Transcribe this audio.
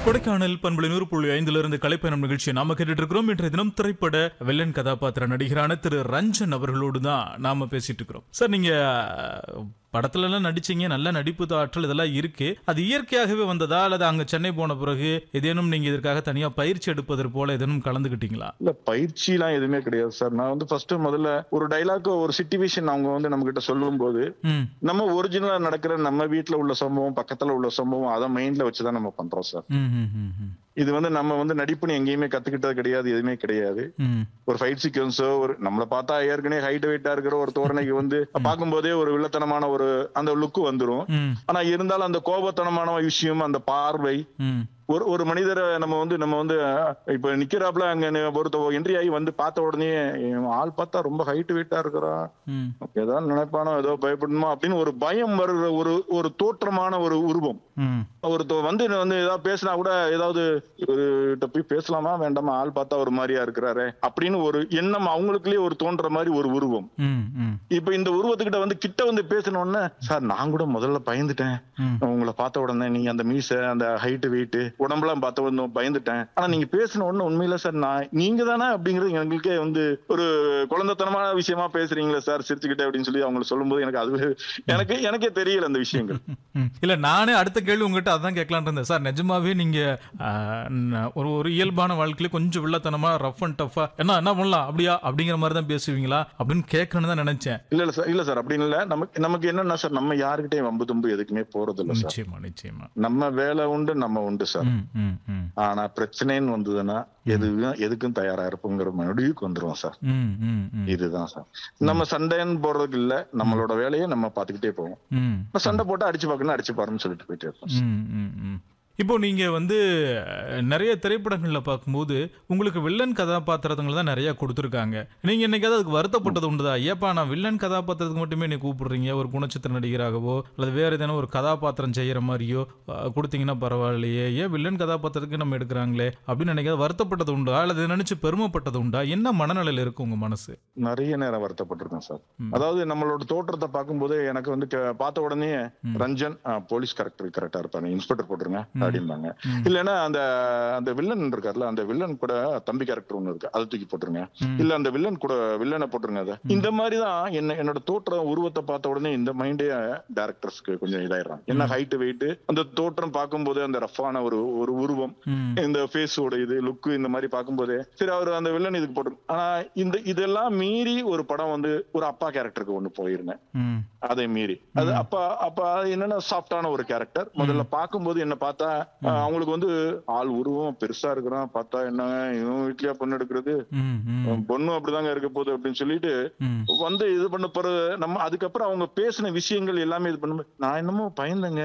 கொடைக்கானல் பண்பலை 100.5 கலைப்பயணம் நிகழ்ச்சியை நாம கேட்டுட்டு இருக்கிறோம். இன்றைய தினம் திரைப்பட வில்லன் கதாபாத்திர நடிகரான திரு ரஞ்சன் அவர்களோடு தான் நாம பேசிட்டு இருக்கிறோம். சார், நீங்க படத்துல எல்லாம் நடிச்சீங்க, நல்ல நடிப்பு ஆற்றல் இதெல்லாம் இருக்கு. அது இயற்கையாகவே வந்ததா அல்லது அங்க சென்னை போன பிறகு ஏதேனும் நீங்க இதற்காக தனியா பயிற்சி எடுப்பது போல ஏதேனும் கலந்துகிட்டீங்களா? இல்ல, பயிற்சி எல்லாம் எதுவுமே கிடையாது சார். நான் ஃபர்ஸ்ட் முதல்ல ஒரு டைலாக், ஒரு சிச்சுவேஷன் அவங்க நம்ம கிட்ட சொல்லும் போது நம்ம ஒரிஜினலா நடக்கிற நம்ம வீட்டுல உள்ள சம்பவம், பக்கத்துல உள்ள சம்பவம், அதை மைண்ட்ல வச்சுதான் நம்ம பண்றோம் சார். இது நம்ம நடிப்புன்னு எங்கேயுமே கத்துக்கிட்டது கிடையாது, எதுவுமே கிடையாது. ஒரு ஃபைட் சீக்வன்ஸோ, ஒரு நம்மளை பார்த்தா ஏற்கனவே ஹைட் வெயிட்டா இருக்கிற ஒரு தோரணைக்கு பார்க்கும் போதே ஒரு வில்லத்தனமான ஒரு அந்த லுக்கு வந்துரும். ஆனா இருந்தாலும் அந்த கோபத்தனமான விஷயம், அந்த பார்வை, ஒரு மனிதரை நம்ம இப்ப நிக்கிறாப்ல அங்க ஒருத்த என்ட்ரி ஆகி பார்த்த உடனே ஆள் பார்த்தா ரொம்ப ஹைட் வெயிட்டா இருக்கிறான், ஏதாவது நினைப்பானோ, ஏதோ பயப்படணுமா அப்படின்னு ஒரு பயம் வருகிற ஒரு தோற்றமான ஒரு உருவம். ஒருத்த ஏதாவது பேசினா கூட ஏதாவது போய் பேசலாமா வேண்டாமா, ஆள் பார்த்தா ஒரு மாதிரியா இருக்கிறாரு அப்படின்னு ஒரு எண்ணம் அவங்களுக்குள்ளே ஒரு தோன்ற மாதிரி ஒரு உருவம். இப்ப இந்த உருவத்துக்கிட்ட கிட்ட பேசணும்னு, சார் நான் கூட முதல்ல பயந்துட்டேன் உங்களை பார்த்த உடனே, நீங்க அந்த மீசை, அந்த ஹைட் வெயிட், உடம்பெல்லாம் பார்த்த உடனே பயந்துட்டேன். ஆனா நீங்க பேசின உடனே உண்மையில சார் நீங்க தானே அப்படிங்கிறது எங்களுக்கே ஒரு குழந்தைத்தனமான விஷயமா பேசுறீங்களா சார் சிரிச்சுக்கிட்டே அப்படின்னு சொல்லி அவங்க சொல்லும் போது எனக்கே தெரியல அந்த விஷயங்கள். இல்ல, நானே அடுத்த கேள்வி உங்ககிட்ட அதான் கேட்கலான் இருந்தேன் சார். நிஜமாவே நீங்க ஒரு இயல்பான வாழ்க்கையில கொஞ்சம் வில்லத்தனமா ரஃப் அண்ட் டஃபா என்ன பண்ணலாம் அப்படியா அப்படிங்கிற மாதிரி தான் பேசுவீங்களா அப்படின்னு கேட்கணும்னு தான் நினைச்சேன். இல்ல சார் அப்படி இல்ல. நமக்கு என்னன்னா சார், நம்ம யாருக்கிட்டையும் வம்பு தும்பு எதுக்குமே போறது இல்ல சார். நிச்சயமா நம்ம வேலை உண்டு, நம்ம உண்டு சார். ஆனா பிரச்சனைன்னு வந்ததுன்னா எதுக்கும் தயாரா இருப்போங்கிற முடிவுக்கு வந்துருவோம் சார். இதுதான் சார். நம்ம சண்டைன்னு போறதுக்கு இல்ல, நம்மளோட வேலையை நம்ம பாத்துக்கிட்டே போவோம். சண்டை போட்டு அடிச்சு பாக்கணும், அடிச்சு பாருன்னு சொல்லிட்டு போயிட்டே இருப்போம். இப்போ நீங்க நிறைய திரைப்படங்கள்ல பார்க்கும்போது உங்களுக்கு வில்லன் கதாபாத்திரங்கள் தான் நிறைய கொடுத்துருக்காங்க. நீங்க என்னைக்காவது அதுக்கு வருத்தப்பட்டது உண்டுதா? ஏப்பா நான் வில்லன் கதாபாத்திரத்துக்கு மட்டுமே நீ கூப்பிடுறீங்க, ஒரு குணச்சித்திர நடிகராகவோ அல்லது வேற ஏதேனும் ஒரு கதாபாத்திரம் செய்யற மாதிரியோ கொடுத்தீங்கன்னா பரவாயில்லையே, ஏன் வில்லன் கதாபாத்திரத்துக்கு நம்ம எடுக்கிறாங்களே அப்படின்னு நினைக்காத வருத்தப்பட்டது உண்டா அல்லது நினைச்சு பெருமைப்பட்டது உண்டா? என்ன மனநிலையில இருக்கு உங்க மனசு? நிறைய நேரம் வருத்தப்பட்டிருக்கேன் சார். அதாவது நம்மளோட தோற்றத்தை பார்க்கும்போது எனக்கு பார்த்த உடனே ரஞ்சன் போலீஸ் கரெக்டா இருப்பாங்க, இன்ஸ்பெக்டர் போட்டுருங்க அப்படிம்பாங்க. இல்லன்னா அந்த வில்லன் இருக்காருல்ல, அந்த வில்லன் கூட தம்பி கேரக்டர் ஒண்ணு இருக்கு, அதை தூக்கி போட்டுருங்க. இல்ல அந்த வில்லன் கூட வில்லனை போட்டுருங்க. அதை இந்த மாதிரிதான் என்னோட தோற்றம், உருவத்தை பார்த்த உடனே இந்த மைண்டே டைரக்டர்ஸ்க்கு கொஞ்சம் இதாயிடுறாங்க. என்ன ஹைட் வெயிட், அந்த தோற்றம் பார்க்கும்போது அந்த ரஃப்பான ஒரு உருவம், இந்த ஃபேஸோட இது லுக்கு, இந்த மாதிரி பார்க்கும்போதே சரி அவர் அந்த வில்லன் இதுக்கு போட்டு. ஆனா இதெல்லாம் மீறி ஒரு படம் ஒரு அப்பா கேரக்டருக்கு ஒண்ணு போயிருந்தேன். அதை மீறி அது அப்பா என்னன்னா சாஃப்டான ஒரு கேரக்டர். முதல்ல பார்க்கும்போது என்ன பார்த்தா அவங்களுக்கு ஆள் உருவம் பெருசா இருக்கிறான், பார்த்தா என்ன இவன் வீட்லயா பொண்ணு எடுக்கிறது, பொண்ணும் அப்படிதாங்க இருக்க போகுது அப்படின்னு சொல்லிட்டு இது பண்ண போற நம்ம. அதுக்கப்புறம் அவங்க பேசின விஷயங்கள் எல்லாமே இது பண்ண நான் என்னமோ பயந்தங்க,